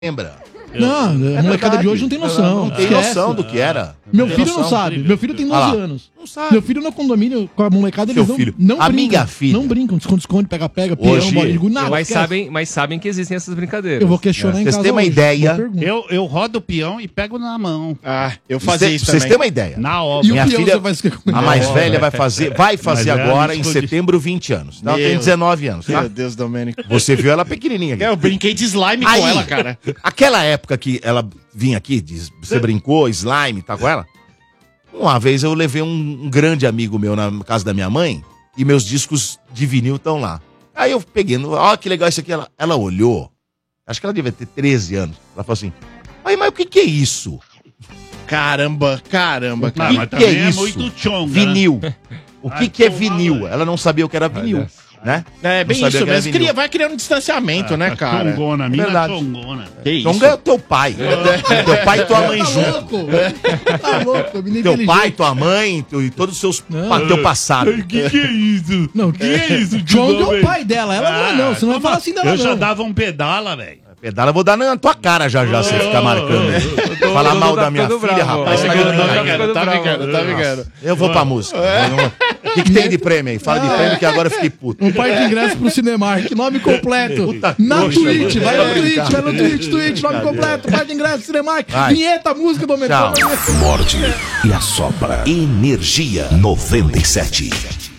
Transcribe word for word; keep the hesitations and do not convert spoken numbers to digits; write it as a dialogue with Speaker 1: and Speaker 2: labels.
Speaker 1: lembra.
Speaker 2: Não, a
Speaker 1: É
Speaker 2: molecada
Speaker 1: verdade.
Speaker 2: de hoje não tem noção.
Speaker 1: Não, não tem
Speaker 2: Esquece.
Speaker 1: noção do que era.
Speaker 2: Meu
Speaker 1: Não
Speaker 2: filho
Speaker 1: tem
Speaker 2: não
Speaker 1: noção.
Speaker 2: sabe. Meu filho tem doze
Speaker 1: Ah lá.
Speaker 2: anos.
Speaker 1: Não sabe.
Speaker 2: Meu filho no condomínio com a molecada,
Speaker 1: Seu
Speaker 2: eles não,
Speaker 1: filho.
Speaker 2: não
Speaker 1: A
Speaker 2: brincam.
Speaker 1: minha filha.
Speaker 2: Não brincam, esconde-esconde, pega-pega,
Speaker 1: Hoje-
Speaker 2: peão, bolinho, nada.
Speaker 3: Mas
Speaker 2: esquece.
Speaker 3: sabem, mas sabem que existem essas brincadeiras.
Speaker 2: Eu vou questionar em
Speaker 1: Vocês
Speaker 2: casa
Speaker 1: têm uma
Speaker 2: hoje.
Speaker 1: ideia?
Speaker 2: Boa pergunta.
Speaker 4: Eu, eu rodo o peão e pego na mão.
Speaker 5: Ah, eu fazia
Speaker 1: Cê-
Speaker 5: isso
Speaker 1: Vocês
Speaker 5: também.
Speaker 1: têm uma ideia?
Speaker 4: Na
Speaker 2: E
Speaker 4: obra.
Speaker 2: o
Speaker 1: Minha
Speaker 2: peão
Speaker 1: filha-
Speaker 2: você faz o que com
Speaker 1: A
Speaker 2: ele?
Speaker 1: mais velha vai fazer, vai fazer
Speaker 4: Mas ela
Speaker 1: agora em
Speaker 4: esconde-
Speaker 1: setembro vinte anos. Ela tem
Speaker 5: Meu.
Speaker 1: dezenove anos, tá?
Speaker 5: Meu Deus, Domênico.
Speaker 1: Você viu ela pequenininha aqui.
Speaker 5: É, eu brinquei de slime
Speaker 1: Aí,
Speaker 5: com ela, cara.
Speaker 1: Aquela época que ela vinha aqui, diz, você brincou, slime, tá com ela? Uma vez eu levei um, um grande amigo meu na casa da minha mãe e meus discos de vinil estão lá. Aí eu peguei, ó, que legal isso aqui. Ela, ela olhou, acho que ela devia ter treze anos. Ela falou assim, aí, mas o que que é isso?
Speaker 5: Caramba, caramba,
Speaker 4: Ah,
Speaker 5: cara.
Speaker 4: mas
Speaker 1: que é
Speaker 4: também é
Speaker 1: isso?
Speaker 4: muito chonga, né?
Speaker 1: Vinil. O que
Speaker 4: Ai,
Speaker 1: que é
Speaker 4: tomar
Speaker 1: vinil?
Speaker 4: banho.
Speaker 1: Ela não sabia o que era vinil, né?
Speaker 5: É, bem
Speaker 1: Não sabia
Speaker 5: isso
Speaker 1: que era
Speaker 5: mesmo.
Speaker 1: vinil.
Speaker 5: Cria, vai criando um distanciamento, né, cara?
Speaker 4: Chongona, mina
Speaker 1: Verdade.
Speaker 4: chongona.
Speaker 5: Que isso?
Speaker 1: Então é o teu pai. Teu pai e tua mãe
Speaker 2: Tá
Speaker 1: junto.
Speaker 2: louco? Tá louco, menino
Speaker 1: Teu
Speaker 2: inteligente.
Speaker 1: pai, tua mãe teu- e todos os seus
Speaker 2: Não.
Speaker 1: pa- teu passado.
Speaker 4: O que, que é isso?
Speaker 2: Não,
Speaker 4: que é isso?
Speaker 2: João é o
Speaker 4: velho?
Speaker 2: pai dela, ela não é não, você não vai
Speaker 4: toma-
Speaker 2: falar assim dela
Speaker 4: Eu já
Speaker 2: não.
Speaker 4: dava um pedala, velho.
Speaker 1: Pedala eu vou dar na tua cara já já, você ficar marcando. Falar mal da minha filha, rapaz.
Speaker 5: Tá
Speaker 1: Você
Speaker 5: ficando,
Speaker 1: quer-
Speaker 5: tá
Speaker 3: Tá
Speaker 5: ficando,
Speaker 3: ficando
Speaker 5: tá
Speaker 3: bravo.
Speaker 5: ficando, tá ficando.
Speaker 1: Eu vou pra música. O que, que tem de prêmio aí? Fala de prêmio que agora eu fiquei puto.
Speaker 2: Um par de ingressos pro Cinemark, nome completo.
Speaker 1: Puta
Speaker 2: Na
Speaker 1: trouxa,
Speaker 2: Twitch,
Speaker 1: mano.
Speaker 2: vai
Speaker 1: Tá
Speaker 2: no Twitch,
Speaker 1: brincando.
Speaker 2: vai no Twitch, Twitch, nome completo, par de ingressos Cinemark,
Speaker 1: Vai.
Speaker 2: vinheta, música do
Speaker 1: Tchau.
Speaker 6: Morde e assopra. Energia noventa e sete.